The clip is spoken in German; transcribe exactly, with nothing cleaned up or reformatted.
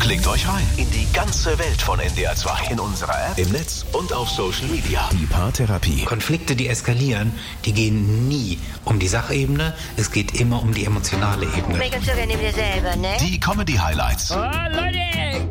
Klickt euch rein in die ganze Welt von N D R zwei. In unserer App, im Netz und auf Social Media. Die Paartherapie. Konflikte, die eskalieren, die gehen nie um die Sachebene. Es geht immer um die emotionale Ebene. Make up so gerne dir selber, ne? Die Comedy-Highlights. Oh, Leute!